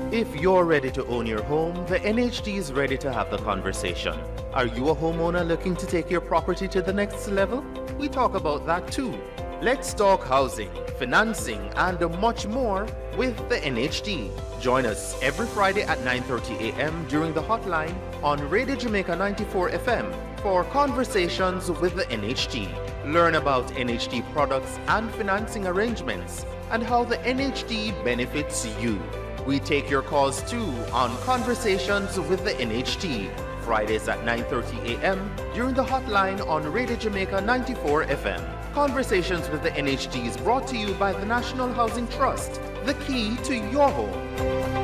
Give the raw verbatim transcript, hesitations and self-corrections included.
If you're ready to own your home, the N H D is ready to have the conversation. Are you a homeowner looking to take your property to the next level? We talk about that too. Let's talk housing, financing, and much more with the N H D. Join us every Friday at nine thirty a m during the hotline on Radio Jamaica ninety-four F M for conversations with the N H D. Learn about N H D products and financing arrangements and how the N H D benefits you. We take your calls too on Conversations with the N H D, Fridays at nine thirty a m during the hotline on Radio Jamaica ninety-four F M. Conversations with the N H D is brought to you by the National Housing Trust, the key to your home.